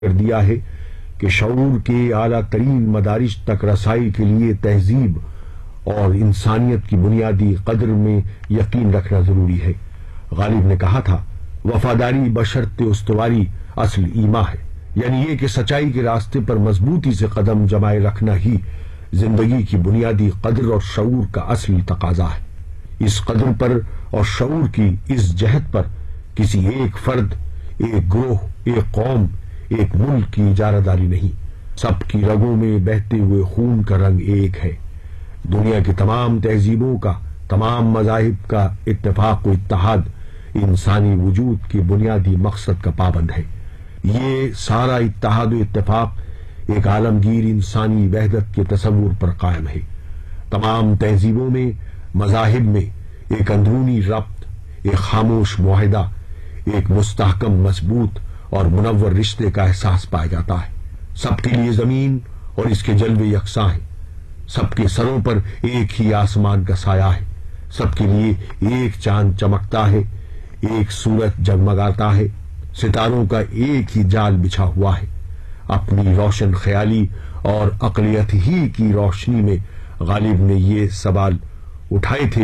کر دیا ہے کہ شعور کے اعلیٰ ترین مدارج تک رسائی کے لیے تہذیب اور انسانیت کی بنیادی قدر میں یقین رکھنا ضروری ہے۔ غالب نے کہا تھا، وفاداری بشرط استواری اصل ایمان ہے، یعنی یہ کہ سچائی کے راستے پر مضبوطی سے قدم جمائے رکھنا ہی زندگی کی بنیادی قدر اور شعور کا اصلی تقاضا ہے۔ اس قدر پر اور شعور کی اس جہت پر کسی ایک فرد، ایک گروہ، ایک قوم، ایک ملک کی اجارہ داری نہیں، سب کی رگوں میں بہتے ہوئے خون کا رنگ ایک ہے۔ دنیا کی تمام تہذیبوں کا، تمام مذاہب کا اتفاق و اتحاد انسانی وجود کے بنیادی مقصد کا پابند ہے۔ یہ سارا اتحاد و اتفاق ایک عالمگیر انسانی وحدت کے تصور پر قائم ہے۔ تمام تہذیبوں میں، مذاہب میں ایک اندرونی ربط، ایک خاموش معاہدہ، ایک مستحکم، مضبوط اور منور رشتے کا احساس پایا جاتا ہے۔ سب کے لیے زمین اور اس کے جلوے یکساں ہیں، سب کے سروں پر ایک ہی آسمان کا سایہ ہے، سب کے لیے ایک چاند چمکتا ہے، ایک سورج جگمگاتا ہے، ستاروں کا ایک ہی جال بچھا ہوا ہے۔ اپنی روشن خیالی اور عقلیت ہی کی روشنی میں غالب نے یہ سوال اٹھائے تھے،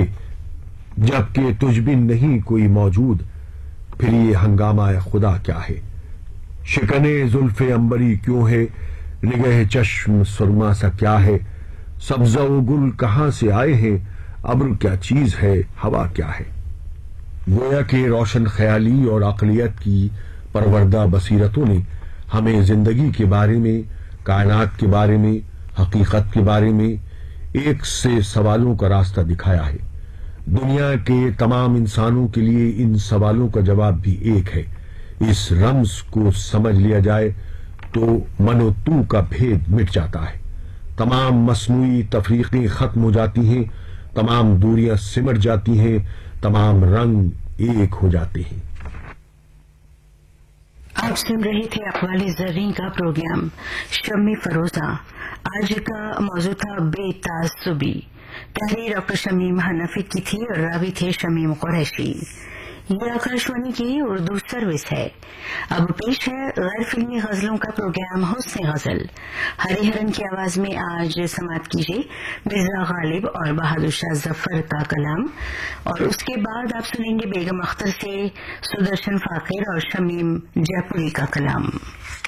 جبکہ تجھ بن نہیں کوئی موجود، پھر یہ ہنگامہ خدا کیا ہے؟ شکنے زلف عنبری کیوں ہے، نگہ چشم سرما سا کیا ہے؟ سبزہ و گل کہاں سے آئے ہیں، ابر کیا چیز ہے، ہوا کیا ہے؟ گویا کہ روشن خیالی اور عقلیت کی پروردہ بصیرتوں نے ہمیں زندگی کے بارے میں، کائنات کے بارے میں، حقیقت کے بارے میں ایک سے سوالوں کا راستہ دکھایا ہے۔ دنیا کے تمام انسانوں کے لیے ان سوالوں کا جواب بھی ایک ہے۔ اس رمز کو سمجھ لیا جائے تو من و تو کا بھید مٹ جاتا ہے، تمام مصنوعی تفریقیں ختم ہو جاتی ہیں، تمام دوریاں سمٹ جاتی ہیں، تمام رنگ ایک ہو جاتے ہیں۔ آپ سن رہے تھے اقوال زرین کا پروگرام شمع فروزہ۔ آج کا موضوع تھا بے تعصبی۔ تحریر ڈاکٹر شمیم حنفی کی تھی اور راوی تھے شمیم قریشی۔ یہ آکاشوانی کی اردو سروس ہے۔ اب پیش ہے غیر فلمی غزلوں کا پروگرام حسن غزل۔ ہری ہرن کی آواز میں آج سماعت کیجیے مرزا غالب اور بہادر شاہ ظفر کا کلام، اور اس کے بعد آپ سنیں گے بیگم اختر سے سدرشن فاقر اور شمیم جے پوری کا کلام۔